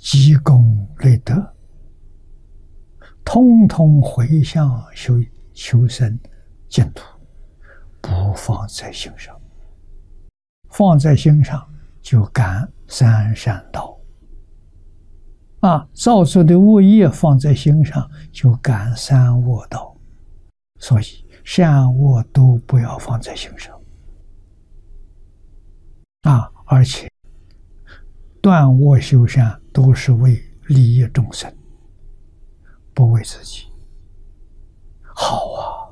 积功累德，通通回向求生净土，不放在心上。放在心上就感三善道造作的恶业放在心上就感三恶道。所以善恶都不要放在心上而且断恶修善都是为利益众生，不为自己。好啊！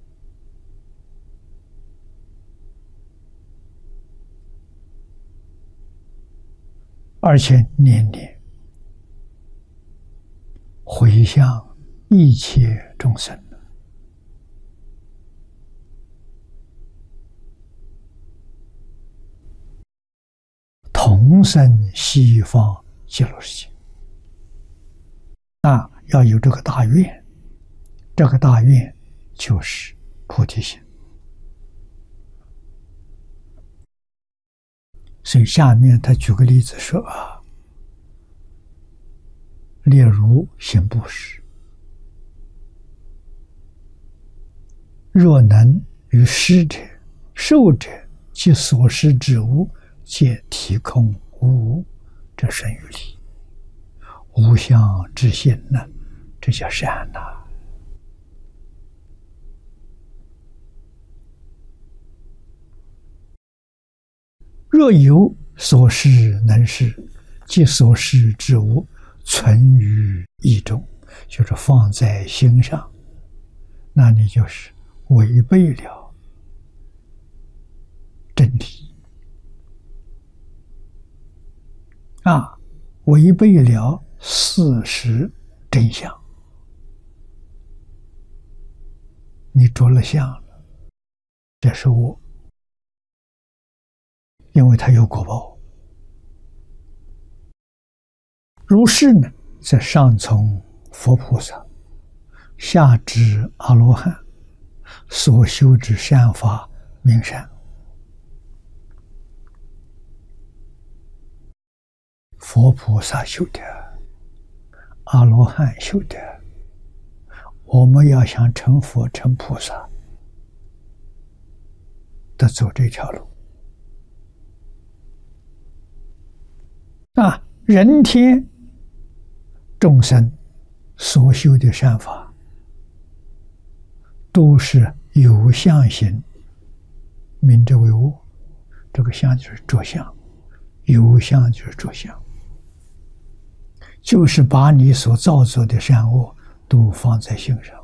而且年年回向一切众生，同生西方极乐世界。要有这个大愿，这个大愿就是菩提心。所以下面他举个例子说例如行布施，若能于施者、受者其所施之物，皆体空无物，这生于理，无相之心呢，这叫善若有所施能施，即所施之物存于意中，就是放在心上，那你就是违背了真理违背了事实真相，你着了相了，这是我，因为它有果报。如是呢，则上从佛菩萨，下至阿罗汉，所修之善法名善。佛菩萨修的，阿罗汉修的，我们要想成佛成菩萨，得走这条路人天众生所修的善法都是有相行，名之为恶。这个相就是着相，有相就是着相，就是把你所造作的善恶都放在心上。